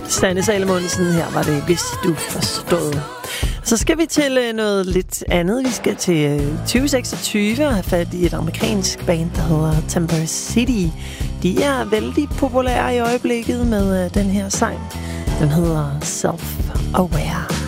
Sanne Salomonsen, her var det, hvis du forstod. Så skal vi til noget lidt andet. Vi skal til 2026 og have fat i et amerikansk band, der hedder Temper City. De er vældig populære i øjeblikket med den her sang. Den hedder Self-Aware.